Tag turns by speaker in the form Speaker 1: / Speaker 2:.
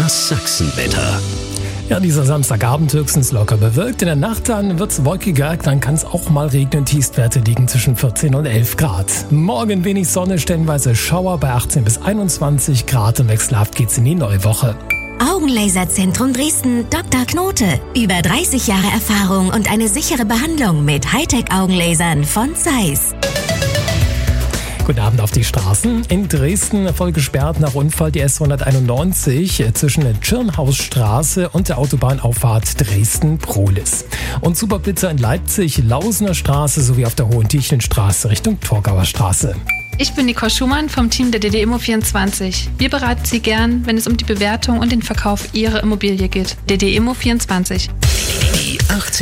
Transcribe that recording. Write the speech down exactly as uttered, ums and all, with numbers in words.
Speaker 1: Das Sachsenwetter.
Speaker 2: Ja, dieser Samstagabend höchstens locker bewölkt. In der Nacht dann wird's wolkiger, dann kann es auch mal regnen. Tiefstwerte liegen zwischen vierzehn und elf Grad. Morgen wenig Sonne, stellenweise Schauer bei achtzehn bis einundzwanzig Grad. Und wechselhaft geht's in die neue Woche.
Speaker 3: Augenlaserzentrum Dresden, Doktor Knote. Über dreißig Jahre Erfahrung und eine sichere Behandlung mit Hightech-Augenlasern von Zeiss.
Speaker 2: Guten Abend auf die Straßen. In Dresden voll gesperrt nach Unfall die S hunderteinundneunzig zwischen der Tschirnhausstraße und der Autobahnauffahrt Dresden-Prohlis. Und Superblitzer in Leipzig, Lausener Straße sowie auf der Hohentiechenstraße Richtung Torgauer Straße.
Speaker 4: Ich bin Nicole Schumann vom Team der D D Immo vierundzwanzig. Wir beraten Sie gern, wenn es um die Bewertung und den Verkauf Ihrer Immobilie geht. D D Immo vierundzwanzig.
Speaker 1: Die achtzig